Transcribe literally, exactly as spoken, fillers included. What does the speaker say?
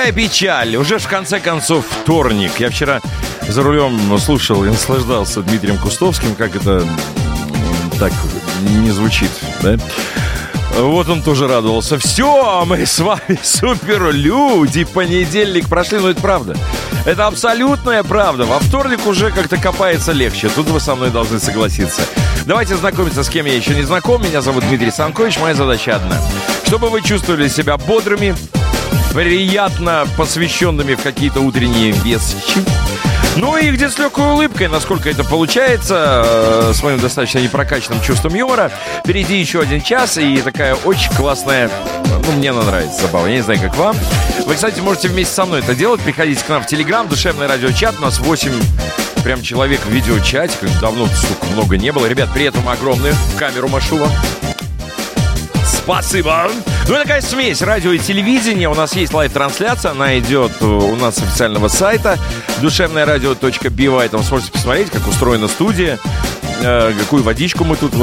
какая печаль. Уже в конце концов вторник. Я вчера за рулем слушал и наслаждался Дмитрием Кустовским, как это так не звучит, да? Вот он тоже радовался. Все, мы с вами суперлюди. Понедельник прошли, но это правда. Это абсолютная правда. Во вторник уже как-то копается легче. Тут вы со мной должны согласиться. Давайте знакомиться, с кем я еще не знаком. Меня зовут Дмитрий Санкович. Моя задача одна. Чтобы вы чувствовали себя бодрыми, приятно посвященными в какие-то утренние вещи. Ну и где с легкой улыбкой, насколько это получается, э, с моим достаточно непрокачанным чувством юмора. Впереди еще один час и такая очень классная, ну, мне она нравится забава, я не знаю, как вам. Вы, кстати, можете вместе со мной это делать. Приходите к нам в Телеграм, душевный радиочат. У нас восемь прям человек в видеочате, как давно столько много не было. Ребят, при этом огромное, в камеру машу вам. Спасибо. Ну и такая смесь радио и телевидения. У нас есть лайв-трансляция. Она идет у нас с официального сайта душевное радио точка би вай. Там сможете посмотреть, как устроена студия, какую водичку мы тут